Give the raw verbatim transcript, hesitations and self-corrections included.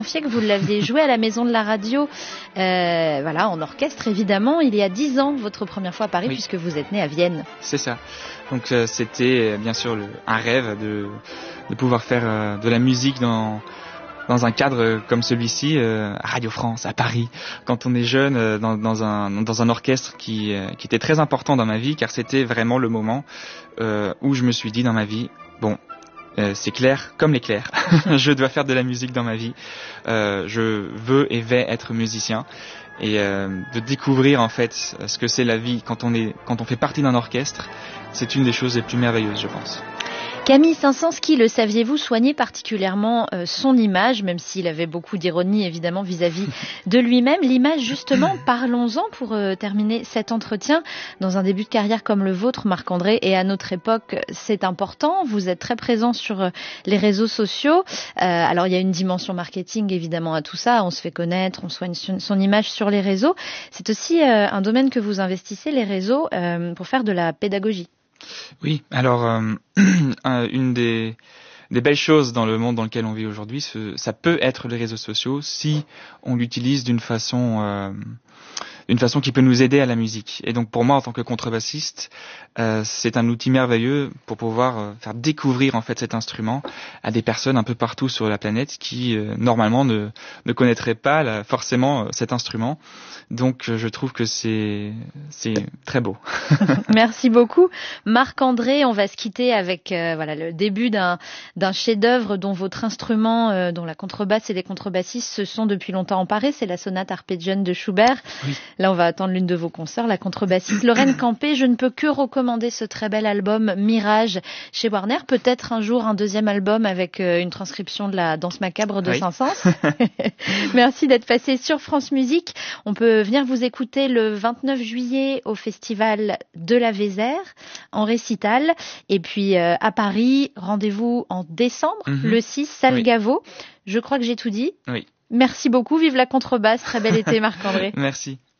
Que vous l'aviez joué à la Maison de la Radio, euh, voilà, en orchestre évidemment, il y a dix ans, votre première fois à Paris, oui. Puisque vous êtes né à Vienne. C'est ça. Donc euh, c'était bien sûr le, un rêve de, de pouvoir faire euh, de la musique dans, dans un cadre comme celui-ci, euh, à Radio France, à Paris, quand on est jeune, euh, dans, dans, un, dans un orchestre qui, euh, qui était très important dans ma vie, car c'était vraiment le moment euh, où je me suis dit dans ma vie, bon, Euh, c'est clair comme l'éclair. Je dois faire de la musique dans ma vie. Euh, je veux et vais être musicien et euh, de découvrir en fait ce que c'est la vie quand on est quand on fait partie d'un orchestre, c'est une des choses les plus merveilleuses, je pense. Camille Saint-Saëns, le saviez-vous, soignait particulièrement euh, son image, même s'il avait beaucoup d'ironie évidemment vis-à-vis de lui-même. L'image justement, parlons-en pour euh, terminer cet entretien. Dans un début de carrière comme le vôtre, Marc-André, et à notre époque, c'est important. Vous êtes très présent sur euh, les réseaux sociaux. Euh, alors il y a une dimension marketing évidemment à tout ça. On se fait connaître, on soigne son image sur les réseaux. C'est aussi euh, un domaine que vous investissez, les réseaux, euh, pour faire de la pédagogie. Oui, alors euh, une des, des belles choses dans le monde dans lequel on vit aujourd'hui, ce, ça peut être les réseaux sociaux si on l'utilise d'une façon, euh, d'une façon qui peut nous aider à la musique. Et donc pour moi, en tant que contrebassiste, euh, c'est un outil merveilleux pour pouvoir euh, faire découvrir en fait cet instrument à des personnes un peu partout sur la planète qui euh, normalement ne, ne connaîtraient pas là, forcément euh, cet instrument. Donc euh, je trouve que c'est c'est très beau. Merci beaucoup, Marc-André. On va se quitter avec euh, voilà le début d'un d'un chef-d'œuvre dont votre instrument, euh, dont la contrebasse et les contrebassistes se sont depuis longtemps emparés. C'est la sonate Arpeggione de Schubert. Oui. Là, on va attendre l'une de vos consoeurs, la contrebassiste Lorraine Campé. Je ne peux que recommander ce très bel album Mirage chez Warner. Peut-être un jour un deuxième album avec euh, une transcription de la danse macabre de oui. Saint-Saëns. Merci d'être passé sur France Musique. On peut venir vous écouter le vingt-neuf juillet au festival de la Vézère en récital. Et puis euh, à Paris, rendez-vous en décembre, mm-hmm. le six, salle oui. Gaveau. Je crois que j'ai tout dit. Oui. Merci beaucoup. Vive la contrebasse. Très bel été, Marc-André. Merci.